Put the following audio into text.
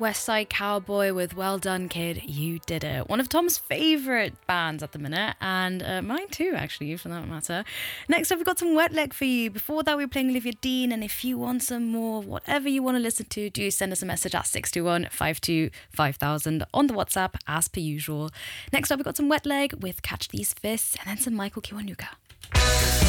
West Side Cowboy with Well Done Kid, You Did It. One of Tom's favourite bands at the minute, and mine too, actually, for that matter. Next up, we've got some Wet Leg for you. Before that, we're playing Olivia Dean, and if you want some more, whatever you want to listen to, do send us a message at 621 52 5000 on the WhatsApp, as per usual. Next up, we've got some Wet Leg with Catch These Fists, and then some Michael Kiwanuka.